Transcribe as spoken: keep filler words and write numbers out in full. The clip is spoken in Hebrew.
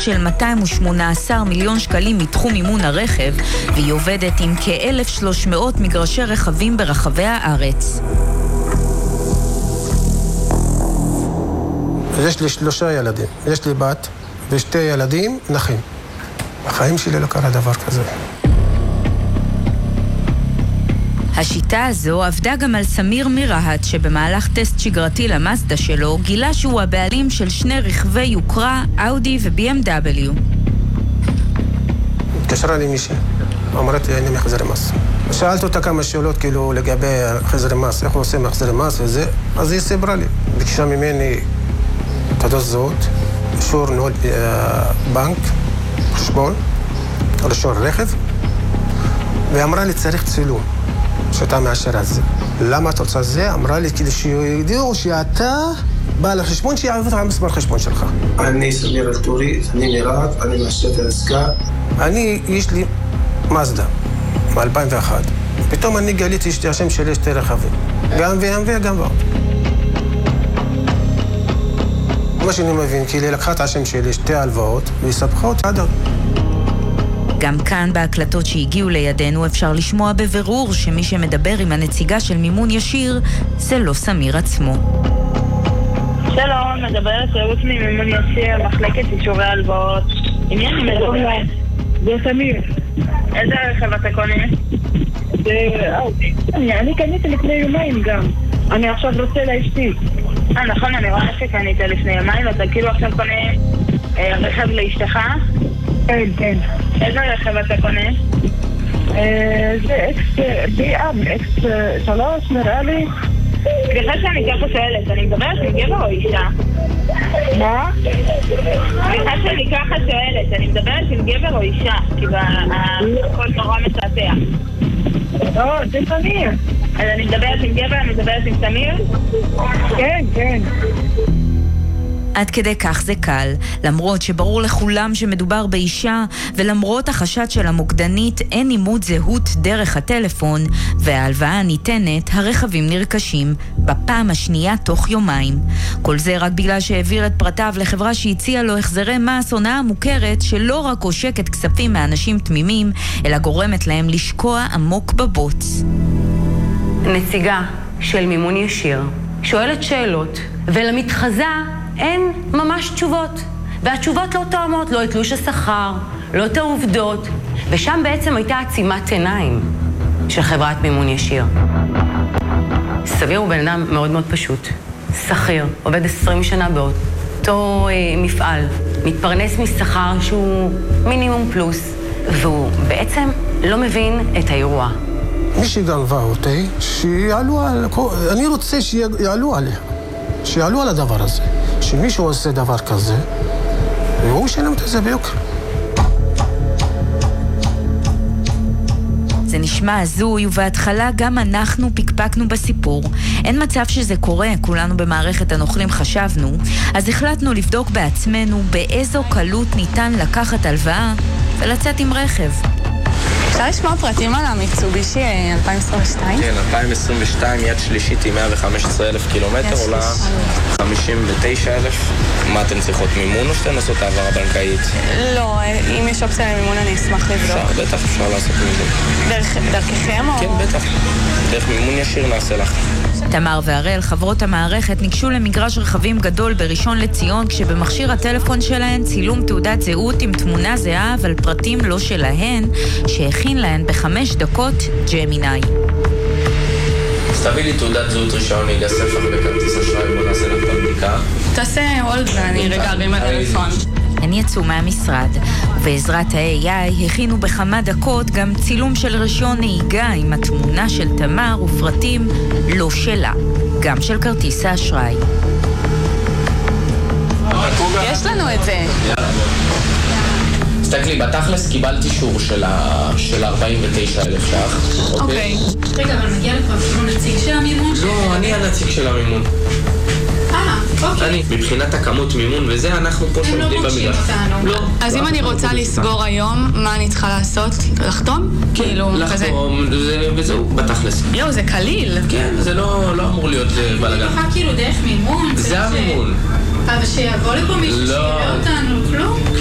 של מאתיים ושמונה עשר מיליון שקלים מתחום מימון הרכב, והיא עובדת עם כ-אלף ושלוש מאות מגרשי רכבים ברחבי הארץ. יש לי שלושה ילדים, יש לי בת ושתי ילדים נכים. בחיים שלי לא קרה דבר כזה. השיטה הזו עבדה גם על סמיר מרהט, שבמהלך טסט שגרתי למאזדה שלו גילה שהוא הבעלים של שני רכבי יוקרה, אאודי ו-בי אם דאבליו. התקשרה לי מישהי, אמרת לי, אני מחזרי מס. שאלת אותה כמה שאלות כאילו לגבי חזרי מס, איך הוא עושה מחזרי מס וזה, אז היא סיפרה לי. ביקשה ממני תעודת זהות, אישור ניהול בנק, חשבון, רישיון רכב, ואמרה לי צריך צילום. שאתה מאשר את זה. למה אתה רוצה זה? אמרה לי כדי שידעו שאתה בעל החשבון שיעבוד על מספר חשבון שלך. אני סמיר אלטורי, אני מרהט, אני מאשר את העסקה. אני, יש לי מאזדה, מ-אלפיים ואחת. פתאום אני גליתי שתי השם שלי שתי רכבים. גם בי אם וגם ועוד. מה שאני מבין, כי היא לקחה את השם שלי שתי הלוואות, והספחה אותי עד עוד. גם כאן בהקלטות שהגיעו לידינו אפשר לשמוע בבירור שמי שמדבר עם הנציגה של מימון ישיר זה לא סמיר עצמו. שלום, מדברת רעות ממימון ישיר, מחלקת אישורי הלוואות. עם מי אני מדברת? זה סמיר. איזה רכב אתה קונה? זה אאודי. אני קניתי לפני יומיים גם. אני עכשיו רוצה לאשתי. אה, נכון, אני רואה שקנית לפני יומיים, אתה כאילו עכשיו קונה רכב לאשתך? כן, כן. איזה רכב אתה קונה? זה אקס בי אם, אקס שלוש נראה לי. סליחה שאני ככה שואלת, אני מדברת עם גבר או אישה? מה? סליחה שאני ככה שואלת, אני מדברת עם גבר או אישה? כי הכל נורא מתעתע. לא, זה סמיר. אז אני מדברת עם גבר, אני מדברת עם סמיר? כן, כן. עד כדי כך זה קל, למרות שברור לכולם שמדובר באישה, ולמרות החשד של המוקדנית אין אימות זהות דרך הטלפון, וההלוואה ניתנת, הרכבים נרכשים, בפעם השנייה תוך יומיים. כל זה רק בגלל שהעביר את פרטיו לחברה שהציעה לו החזרי מס הונאה מוכרת, שלא רק עושקת כספים מאנשים תמימים, אלא גורמת להם לשקוע עמוק בבוץ. נציגה של מימון ישיר שואלת שאלות, ולמתחזה אין ממש תשובות, והתשובות לא תואמות, לא את תלוש השכר, לא את העובדות, ושם בעצם הייתה עצימת עיניים של חברת מימון ישיר. סביר הוא בן אדם מאוד מאוד פשוט, שכיר, עובד עשרים שנה באותו אה, מפעל, מתפרנס משכר שהוא מינימום פלוס, והוא בעצם לא מבין את האירוע. מי שגנבה אותי, שיעלו על... אני רוצה שיעלו עליה, שיעלו על הדבר הזה. שמישהו עושה דבר כזה, והוא שלם את זה ביוקר. זה נשמע הזוי, ובהתחלה גם אנחנו פקפקנו בסיפור. אין מצב שזה קורה, כולנו במערכת הנוכלים חשבנו, אז החלטנו לבדוק בעצמנו באיזו קלות ניתן לקחת הלוואה ולצאת עם רכב. אפשר לשמוע פרטים על המיצובישי אלפיים עשרים ושתיים? כן, אלפיים עשרים ושתיים, יד שלישית עם מאה וחמש עשרה אלף קילומטר, עולה חמישים ותשעה אלף. מה אתן צריכות, מימון או שאתן עושות העברה בנקאית? לא, אם יש אופציה למימון אני אשמח לבדוק. אפשר, בטח אפשר לעשות מימון. דרך, דרככם או? כן, בטח. דרך מימון ישיר נעשה לך. תמר והראל, חברות המערכת, ניגשו למגרש רכבים גדול בראשון לציון, כשבמכשיר הטלפון שלהן צילום תעודת זהות עם תמונה זהה, אבל פרטים לא שלהן, שהכין להן בחמש דקות ג'מיני. אז תביא לי תעודת זהות רישיון נהיגה ספח בכרטיס אשראי, בוא נעשה לך את הבדיקה. תעשה הולד ואני רגע ארים הטלפון. הן יצאו מהמשרד, ובעזרת ה-איי איי הכינו בכמה דקות גם צילום של רישיון נהיגה עם התמונה של תמר ופרטים לא שלה, גם של כרטיס האשראי. יש לנו את זה. תסתכלי, בתכלס קיבלת אישור של ארבעים ותשעה אלף ש"ח. אוקיי. רגע, אבל מגיע לך אפילו נציג של המימון? לא, אני הנציג של המימון. אה, אוקיי. אני, מבחינת הכמות מימון וזה, אנחנו פה שעומדים במגרש. לא. אז אם אני רוצה לסגור היום, מה אני צריכה לעשות? לחתום? כאילו, כזה. לחתום, וזהו, בתכלס. יואו, זה קליל. כן, זה לא אמור להיות בלגן. אני כאילו דרך מימון. זה המימון. אבל שיבוא לפה מישהו שיראה אותנו, כלום?